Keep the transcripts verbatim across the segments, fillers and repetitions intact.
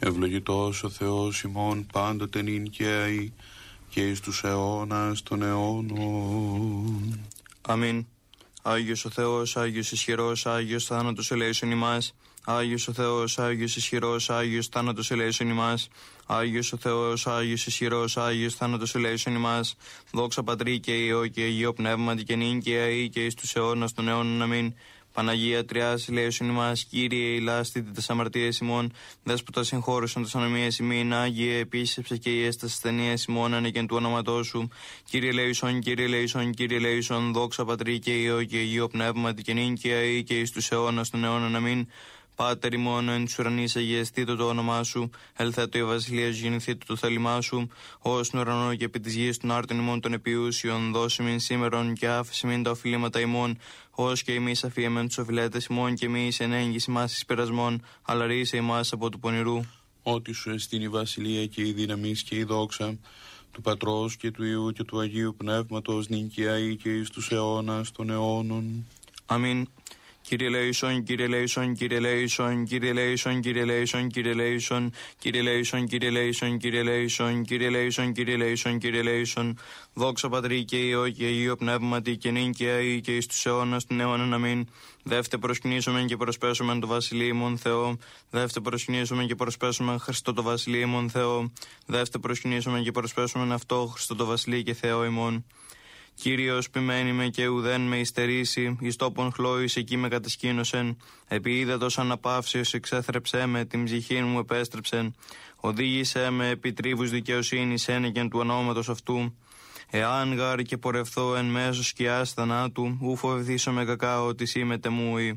Ευλογητός ο Θεός ημών πάντοτε νυν και αεί και εις τους αιώνας των αιώνων. Αμήν. Άγιος ο Θεός, Άγιος ισχυρός, Άγιος θάνατος ελέησον ημάς. Άγιος ο Θεός, Άγιος ισχυρός, Άγιος θάνατος ελέησον ημάς. Άγιος ο Θεός, Άγιος ισχυρός, Άγιος θάνατος ελέησον ημάς. Δόξα Πατρί και Υιό και Αγίο Πνεύματι και νυν και αεί και εις τους αιώνας των αιώνων. Αμήν. Παναγία Τριάς, ελέησον ημάς, Κύριε ηλάστητη τας αμαρτίες ημών, Δέσποτα συγχώρησον τας ανομίες ημίν, Άγιε επίσκεψε και ιές τας ασθενείες ημών, ανεκεν του όνοματός σου. Κύριε ελέησον, Κύριε ελέησον, Κύριε ελέησον, δόξα Πατρί και Υιό και Αγίο Πνεύματι και νυν και αεί και εις τους αιώνας των αιώνων. Αμήν. Πάτερ ημών εν τους ουρανείς αγιαστήτω το όνομά σου, ελθέτω η βασιλεία σου, γεννηθήτω το θέλημά σου, ως στον ουρανό και επί της γης των άρτων ημών των επιούσιων, δώσε μην σήμερον και άφησε μην τα οφειλήματα ημών, ως και εμείς αφίεμεν τους οφειλέτες ημών και εμείς εν έγγυς ημάς εις πειρασμών, αλλά ρίσε ημάς από του πονηρού. Ότι σου εστίν η βασιλεία και η δύναμις και η δόξα του Πατρός και του Υιού και του Αγίου Πνεύματος νυν και αεί και εις τους αιώνας των αιώνων. Αμήν. Κύριε ελέησον, Κύριε ελέησον, Κύριε ελέησον, Κύριε ελέησον, Κύριε ελέησον, Κύριε ελέησον, Κύριε ελέησον, Κύριε ελέησον, Κύριε ελέησον, Κύριε ελέησον, Κύριε ελέησον, Κύριε ελέησον. Δόξα Πατρί και Υιό και Αγίο Πνεύματι και νυν και αεί και εις τους αιώνας των αιώνων. Αμήν. Δεύτε προσκυνήσομεν και προσπέσομεν το βασιλείο ημών Θεό. Δεύτε προσκυνήσομεν και προσπέσομεν Χριστό το βασιλείο ημών Θεό. Δεύτε προσκυνήσομεν και προσπέσομεν αυτό Χριστό το βασιλείο και Θεό ημών. Κύριος ποιμένη με και ουδέν με υστερήσει, εις τόπον χλώης εκεί με κατασκήνωσεν. Επί ύδατος αναπαύσεως εξέθρεψέ με, την ψυχή μου επέστρεψεν. Οδήγησέ με επί τρίβους δικαιοσύνης ένεκεν του ονόματος αυτού. Εάν γάρ και πορευθώ εν μέσω σκιάς θανάτου, ου φοβηθήσω με κακά ότι σήμεται μου.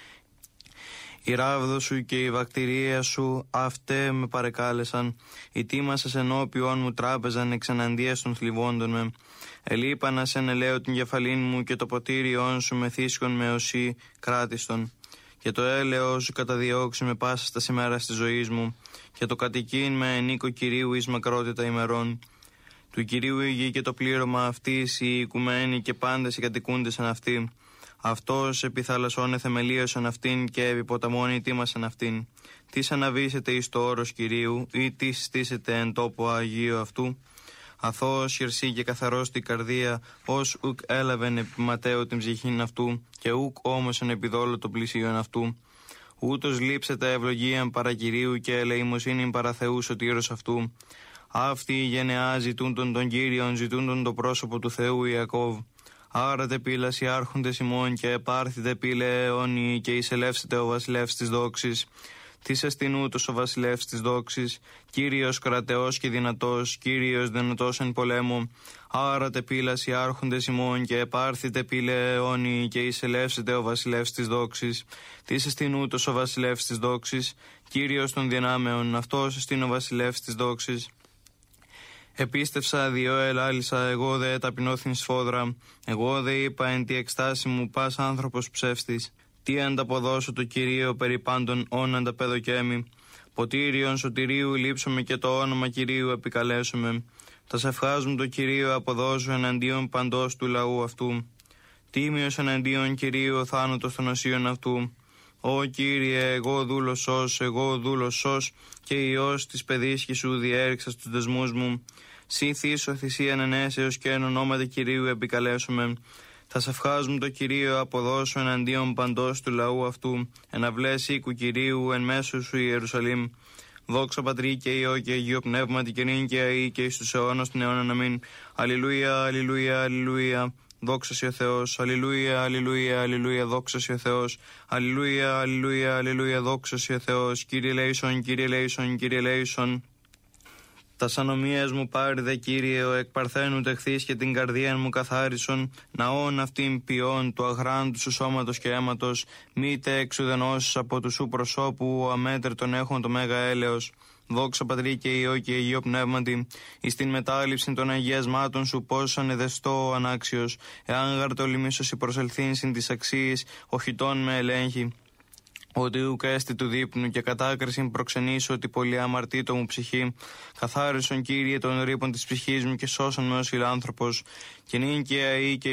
Η ράβδο σου και η βακτηρία σου αυτέ με παρεκάλεσαν. Οι τίμασες ενώπιον μου τράπεζαν εξ εναντίας των θλιβόντων με. Ελείπανα σε ελαίο την κεφαλήν μου και το ποτήριόν σου με θύσκον με οσί κράτιστον. Και το έλεος σου καταδιώξει με πάσα στα σημέρα της ζωής μου. Και το κατοικήν με ενίκο Κυρίου εις μακρότητα ημερών. Του Κυρίου η γη και το πλήρωμα αυτής, οι οικουμένοι και πάντες οι κατοικούντες εν αυτή. Αυτός επί θαλασσών εθεμελίωσαν αυτήν και επί ποταμών ητήμασαν αυτήν. Τις αναβήσετε εις το όρος Κυρίου ή τις στήσετε εν τόπο Αγίου αυτού. Αθώος χερσί και καθαρός την καρδία, ως ουκ έλαβεν επί ματέου την ψυχήν αυτού και ουκ όμως εν επιδόλο το πλησίον αυτού. Ούτως λείψετε ευλογίαν παρά Κυρίου και ελεημοσύνην παρά Θεού σωτήρος αυτού. Αυτοί οι γενεά ζητούν τον τον Κύριον, ζητούν τον το πρόσωπο του Θεού Ιακώβ. Άρατε πύλας οι άρχοντες ημών και επάρθητε πύλε αιώνιοι και εισελεύσετε ο βασιλεύς της δόξης. Τις εστινούτος ο βασιλεύς της δόξης, Κύριος κρατεός και δυνατός, Κύριος δυνατός εν πολέμου. Άρατε πύλας οι άρχοντες ημών και επάρθητε πύλε αιώνιοι και εισελεύσετε ο βασιλεύς της δόξης. Τις εστινούτος ο βασιλεύς της δόξης, Κύριος των δυνάμεων, αυτός εστίν ο βασιλεύς της δόξης. Επίστευσα διό ελάλησα, εγώ δε ταπεινώθην σφόδρα. Εγώ δε είπα εν τη εκστάση μου πας άνθρωπος ψεύστης. Τι ανταποδώσω το Κυρίο περί πάντων όν ανταπέδοκέμι. Ποτήριον σωτηρίου λείψομαι και το όνομα Κυρίου επικαλέσομαι. Τα σευχάς μου το Κυρίο αποδώσω εναντίον παντός του λαού αυτού. Τίμιος εναντίον Κυρίου ο θάνατος των οσίων αυτού. Ω Κύριε, εγώ δούλος σως, εγώ δούλος σως και Υιός της παιδίσκης σου διέριξα στους δεσμούς μου. Συ θύσω θυσίαν ενέσεως και εν ονόματι Κυρίου επικαλέσομαι. Θα σευχάς μου το Κυρίο αποδώσω εναντίον παντός του λαού αυτού. Εναυλές οίκου Κυρίου εν μέσω σου Ιερουσαλήμ. Δόξα Πατρί και Υιό και Αγίο Πνεύματι και νυν και αεί και εις τους αιώνας των αιώνων. Αμήν. Αλληλούια, αλληλούια, αλληλούια. Δόξα σοι ο Θεός, αλληλούια, αλληλούια, αλληλούια, δόξα σοι ο Θεός, αλληλούια, αλληλούια, αλληλούια, δόξα σοι ο Θεός, Κύριε ελέησον, Κύριε ελέησον, Κύριε ελέησον. Τας ανομίας μου πάρει δε Κύριε, ο εκ παρθένου τεχθείς και την καρδία μου καθάρισον, ναόν αυτήν ποιόν του αγράντου σου σώματος και αίματος, μη τε εξουδενώσεις από του σου προσώπου, ο αμέτρητον έχουν το μέγα έλεος. Δόξα Πατρί και Υιό και Αγίο Πνεύματι, εις την μετάληψη των αγιασμάτων σου πώς ανεδεστώ ο ανάξιος, εάν γαρτολιμίσωση προσελθήν συν της αξίας, ο χιτών με ελέγχει. Ότι ουκ έστι του δείπνου και κατάκρισιν προξενήσω ότι πολύ αμαρτήτω μου ψυχή. Καθάρισον Κύριε των ρήπων της ψυχής μου και σώσον με ως φιλάνθρωπος. Και νυν και αεί και